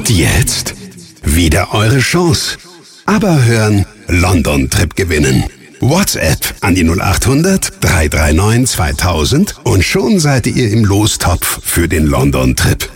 Und jetzt wieder eure Chance. Aber hören, London-Trip gewinnen. WhatsApp an die 0800 339 2000 und schon seid ihr im Lostopf für den London-Trip.